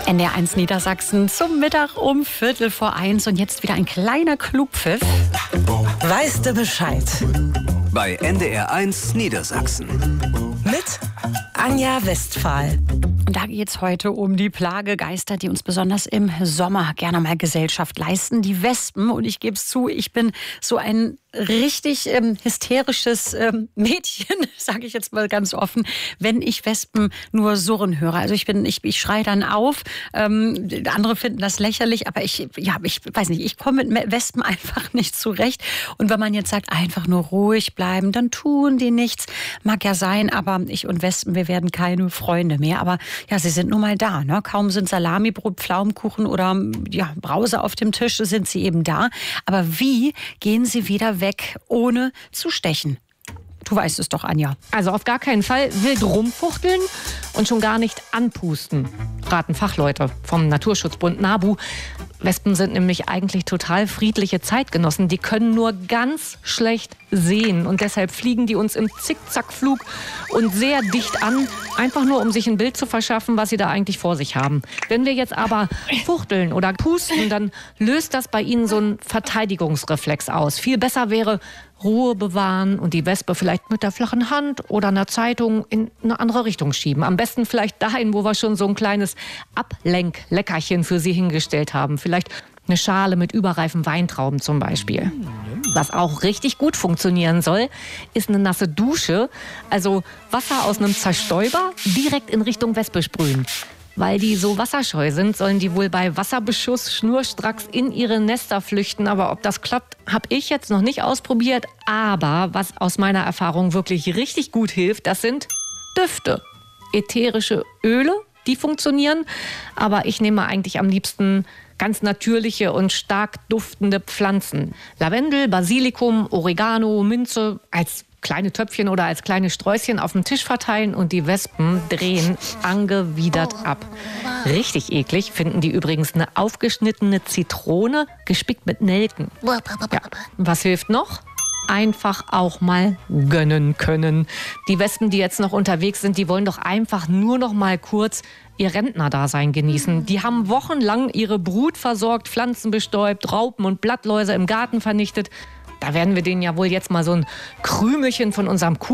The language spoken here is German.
NDR1 Niedersachsen zum Mittag um 1:15 und jetzt wieder ein kleiner Klugpfiff. Weißt du Bescheid? Bei NDR1 Niedersachsen. Mit Anja Westphal. Und da geht es heute um die Plagegeister, die uns besonders im Sommer gerne mal Gesellschaft leisten. Die Wespen. Und ich gebe es zu, ich bin so ein richtig hysterisches Mädchen, sage ich jetzt mal ganz offen, wenn ich Wespen nur surren höre. Also ich schreie dann auf. Andere finden das lächerlich, aber ich weiß nicht, ich komme mit Wespen einfach nicht zurecht. Und wenn man jetzt sagt, einfach nur ruhig bleiben, dann tun die nichts. Mag ja sein, aber ich und Wespen, wir werden keine Freunde mehr. Aber ja, sie sind nun mal da. Ne? Kaum sind Salamibrot, Pflaumenkuchen oder Brause auf dem Tisch, sind sie eben da. Aber wie gehen sie wieder weg, ohne zu stechen? Du weißt es doch, Anja. Also auf gar keinen Fall wild rumfuchteln und schon gar nicht anpusten, raten Fachleute vom Naturschutzbund NABU. Wespen sind nämlich eigentlich total friedliche Zeitgenossen. Die können nur ganz schlecht sehen und deshalb fliegen die uns im Zickzackflug und sehr dicht an, einfach nur um sich ein Bild zu verschaffen, was sie da eigentlich vor sich haben. Wenn wir jetzt aber fuchteln oder pusten, dann löst das bei ihnen so einen Verteidigungsreflex aus. Viel besser wäre Ruhe bewahren und die Wespe vielleicht mit der flachen Hand oder einer Zeitung in eine andere Richtung schieben. Am besten vielleicht dahin, wo wir schon so ein kleines Ablenkleckerchen für sie hingestellt haben. Vielleicht eine Schale mit überreifen Weintrauben zum Beispiel. Was auch richtig gut funktionieren soll, ist eine nasse Dusche. Also Wasser aus einem Zerstäuber direkt in Richtung Wespe sprühen. Weil die so wasserscheu sind, sollen die wohl bei Wasserbeschuss schnurstracks in ihre Nester flüchten. Aber ob das klappt, habe ich jetzt noch nicht ausprobiert. Aber was aus meiner Erfahrung wirklich richtig gut hilft, das sind Düfte. Ätherische Öle, die funktionieren. Aber ich nehme eigentlich am liebsten ganz natürliche und stark duftende Pflanzen. Lavendel, Basilikum, Oregano, Minze als kleine Töpfchen oder als kleine Sträußchen auf dem Tisch verteilen und die Wespen drehen angewidert ab. Richtig eklig finden die übrigens eine aufgeschnittene Zitrone, gespickt mit Nelken. Ja. Was hilft noch? Einfach auch mal gönnen können. Die Wespen, die jetzt noch unterwegs sind, die wollen doch einfach nur noch mal kurz ihr Rentnerdasein genießen. Die haben wochenlang ihre Brut versorgt, Pflanzen bestäubt, Raupen und Blattläuse im Garten vernichtet. Da werden wir denen ja wohl jetzt mal so ein Krümelchen von unserem Kuchen